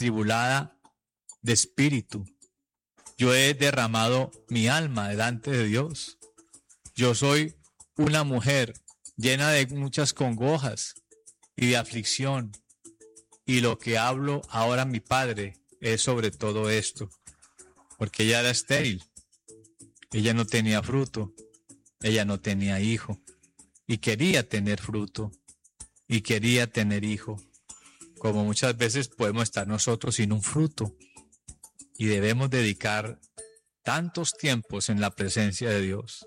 atribulada de espíritu. Yo he derramado mi alma delante de Dios. Yo soy una mujer llena de muchas congojas y de aflicción. Y lo que hablo ahora a mi padre es sobre todo esto, porque ella era estéril. Ella no tenía fruto, ella no tenía hijo, y quería tener fruto, y quería tener hijo. Como muchas veces podemos estar nosotros sin un fruto, y debemos dedicar tantos tiempos en la presencia de Dios,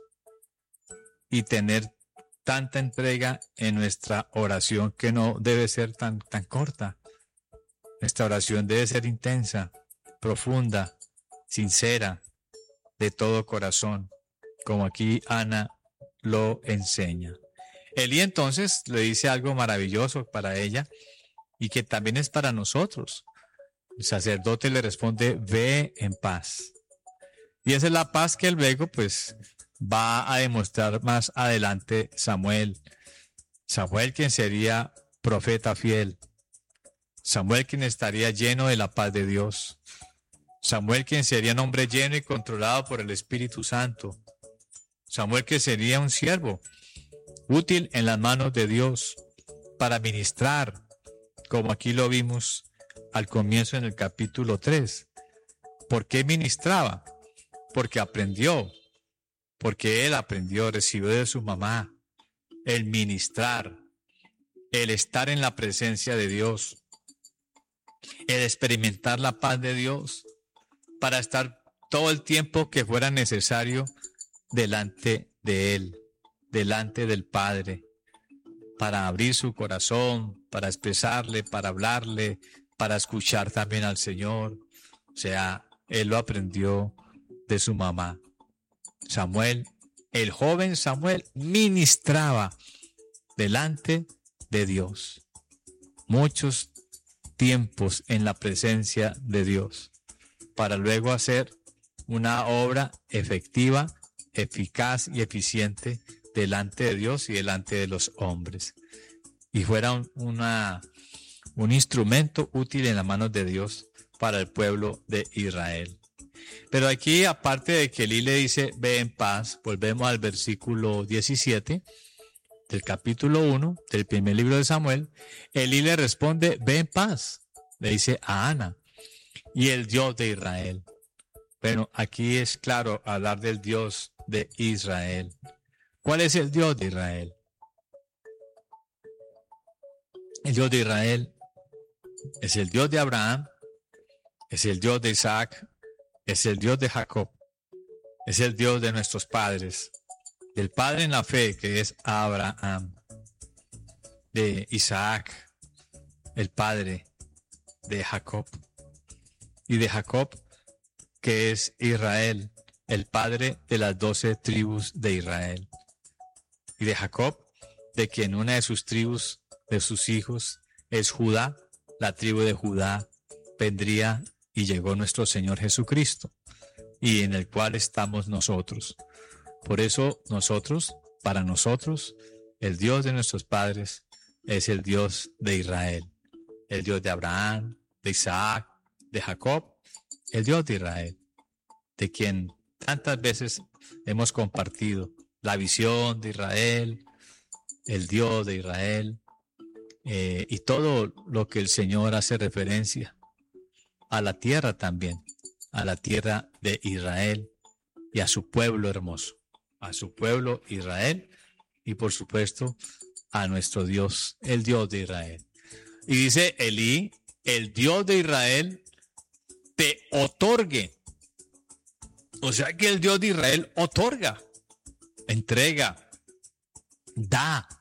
y tener tanta entrega en nuestra oración que no debe ser tan corta. Nuestra oración debe ser intensa, profunda, sincera, de todo corazón, como aquí Ana lo enseña. Elí entonces le dice algo maravilloso para ella y que también es para nosotros. El sacerdote le responde, ve en paz. Y esa es la paz que luego pues va a demostrar más adelante Samuel. Samuel quien sería profeta fiel. Samuel quien estaría lleno de la paz de Dios. Samuel quien sería un hombre lleno y controlado por el Espíritu Santo. Samuel que sería un siervo útil en las manos de Dios para ministrar, como aquí lo vimos al comienzo en el capítulo 3. ¿Por qué ministraba? Porque aprendió, porque él aprendió, recibió de su mamá el ministrar, el estar en la presencia de Dios, el experimentar la paz de Dios, para estar todo el tiempo que fuera necesario delante de Él, delante del Padre, para abrir su corazón, para expresarle, para hablarle, para escuchar también al Señor. O sea, Él lo aprendió de su mamá. Samuel, el joven Samuel, ministraba delante de Dios. Muchos tiempos en la presencia de Dios, para luego hacer una obra efectiva, eficaz y eficiente delante de Dios y delante de los hombres. Y fuera un instrumento útil en las manos de Dios para el pueblo de Israel. Pero aquí, aparte de que Elí le dice, ve en paz, volvemos al versículo 17 del capítulo 1 del primer libro de Samuel. Elí le responde, ve en paz, le dice a Ana, y el Dios de Israel. Bueno, aquí es claro hablar del Dios de Israel. ¿Cuál es el Dios de Israel? El Dios de Israel es el Dios de Abraham, es el Dios de Isaac, es el Dios de Jacob, es el Dios de nuestros padres, del Padre en la fe que es Abraham, de Isaac, el Padre de Jacob, y de Jacob que es Israel, el Padre de las 12 tribus de Israel, y de Jacob, de quien una de sus tribus, de sus hijos, es Judá, la tribu de Judá vendría y llegó nuestro Señor Jesucristo, y en el cual estamos nosotros. Por eso nosotros, para nosotros, el Dios de nuestros padres es el Dios de Israel, el Dios de Abraham, de Isaac, de Jacob, el Dios de Israel, de quien tantas veces hemos compartido la visión de Israel, el Dios de Israel, y todo lo que el Señor hace referencia a la tierra también, a la tierra de Israel y a su pueblo hermoso, a su pueblo Israel y por supuesto a nuestro Dios, el Dios de Israel. Y dice Elí, el Dios de Israel te otorgue. O sea que el Dios de Israel otorga, entrega, da.